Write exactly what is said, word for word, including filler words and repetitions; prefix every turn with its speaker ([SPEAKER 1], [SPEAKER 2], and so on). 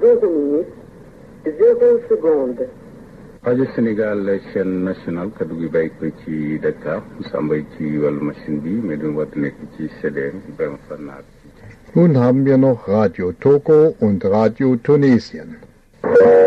[SPEAKER 1] zéro minute, zéro seconde.
[SPEAKER 2] rajo Sénégal chaîne nationale kaddu gi bàyyi ko ci Dakar Samba ci wàllu machine bi mais du wat nekk ci C D M Ibrahima Fannar.
[SPEAKER 3] Nun haben wir noch Radio Togo und Radio Tunesien.